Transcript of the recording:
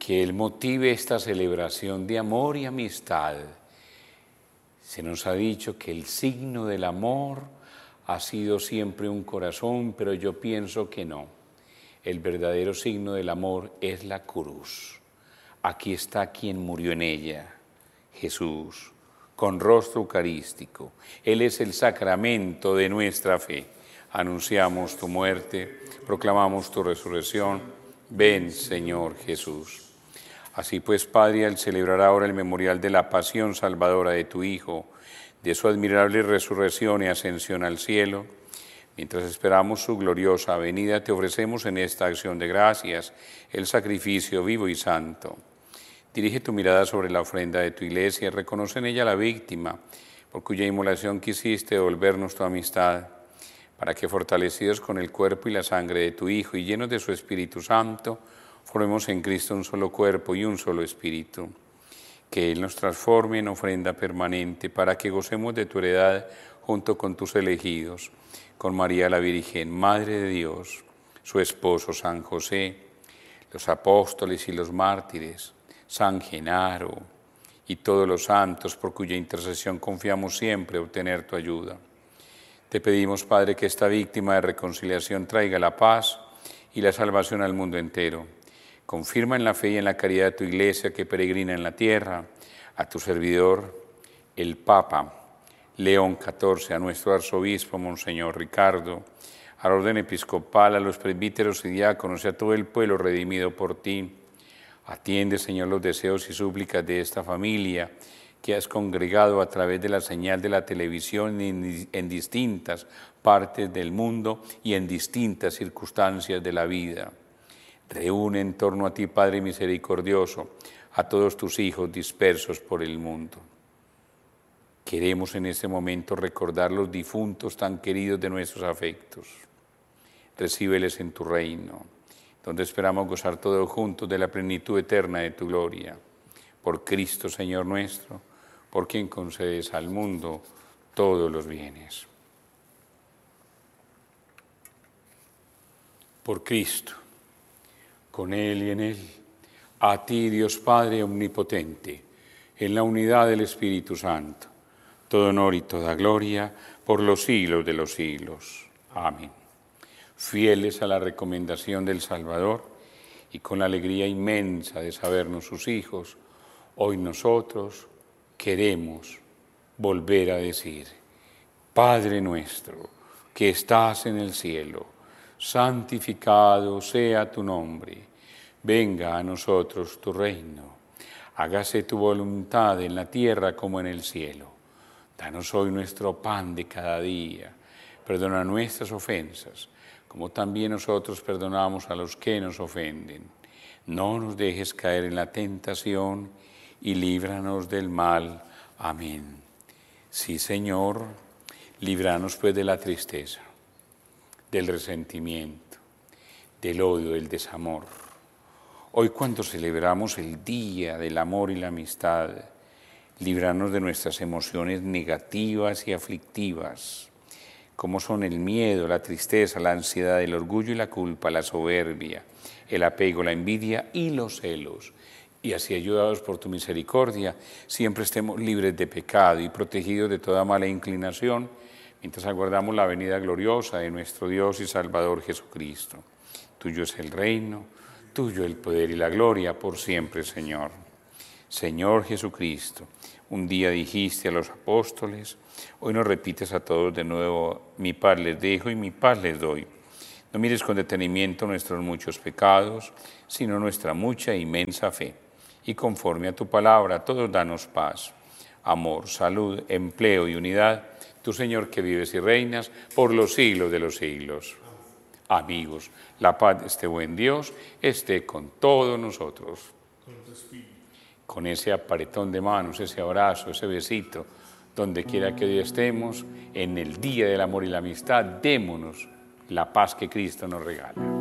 que Él motive esta celebración de amor y amistad. Se nos ha dicho que el signo del amor ha sido siempre un corazón, pero yo pienso que no. El verdadero signo del amor es la cruz. Aquí está quien murió en ella, Jesús, con rostro eucarístico. Él es el sacramento de nuestra fe. Anunciamos tu muerte, proclamamos tu resurrección. Ven, Señor Jesús. Así pues, Padre, al celebrar ahora el memorial de la pasión salvadora de tu Hijo, de su admirable resurrección y ascensión al cielo, mientras esperamos su gloriosa venida, te ofrecemos en esta acción de gracias el sacrificio vivo y santo. Dirige tu mirada sobre la ofrenda de tu iglesia, reconoce en ella la víctima, por cuya inmolación quisiste devolvernos tu amistad, para que fortalecidos con el cuerpo y la sangre de tu Hijo y llenos de su Espíritu Santo, formemos en Cristo un solo cuerpo y un solo espíritu. Que Él nos transforme en ofrenda permanente para que gocemos de tu heredad junto con tus elegidos, con María la Virgen, Madre de Dios, su esposo San José, los apóstoles y los mártires, San Genaro y todos los santos por cuya intercesión confiamos siempre obtener tu ayuda. Te pedimos, Padre, que esta víctima de reconciliación traiga la paz y la salvación al mundo entero. Confirma en la fe y en la caridad de tu Iglesia que peregrina en la tierra, a tu servidor, el Papa León XIV, a nuestro arzobispo, Monseñor Ricardo, al orden episcopal, a los presbíteros y diáconos y a todo el pueblo redimido por ti. Atiende, Señor, los deseos y súplicas de esta familia que has congregado a través de la señal de la televisión en distintas partes del mundo y en distintas circunstancias de la vida. Reúne en torno a ti, Padre misericordioso, a todos tus hijos dispersos por el mundo. Queremos en este momento recordar los difuntos tan queridos de nuestros afectos. Recíbeles en tu reino, donde esperamos gozar todos juntos de la plenitud eterna de tu gloria. Por Cristo, Señor nuestro, por quien concedes al mundo todos los bienes. Por Cristo, con Él y en Él, a ti, Dios Padre omnipotente, en la unidad del Espíritu Santo, todo honor y toda gloria por los siglos de los siglos. Amén. Fieles a la recomendación del Salvador y con la alegría inmensa de sabernos sus hijos, hoy nosotros queremos volver a decir: Padre nuestro, que estás en el cielo, santificado sea tu nombre, venga a nosotros tu reino, hágase tu voluntad en la tierra como en el cielo. Danos hoy nuestro pan de cada día, perdona nuestras ofensas, como también nosotros perdonamos a los que nos ofenden. No nos dejes caer en la tentación y líbranos del mal. Amén. Sí, Señor, líbranos pues de la tristeza, del resentimiento, del odio, del desamor. Hoy, cuando celebramos el Día del Amor y la Amistad, líbranos de nuestras emociones negativas y aflictivas, como son el miedo, la tristeza, la ansiedad, el orgullo y la culpa, la soberbia, el apego, la envidia y los celos. Y así, ayudados por tu misericordia, siempre estemos libres de pecado y protegidos de toda mala inclinación, mientras aguardamos la venida gloriosa de nuestro Dios y Salvador Jesucristo. Tuyo es el reino, tuyo el poder y la gloria por siempre, Señor. Señor Jesucristo, un día dijiste a los apóstoles, hoy nos repites a todos de nuevo: mi paz les dejo y mi paz les doy. No mires con detenimiento nuestros muchos pecados, sino nuestra mucha e inmensa fe. Y conforme a tu palabra, todos danos paz, amor, salud, empleo y unidad, tú, Señor, que vives y reinas por los siglos de los siglos. Amigos, la paz de este buen Dios esté con todos nosotros. Con ese apretón de manos, ese abrazo, ese besito, donde quiera que hoy estemos, en el Día del Amor y la Amistad, démonos la paz que Cristo nos regala.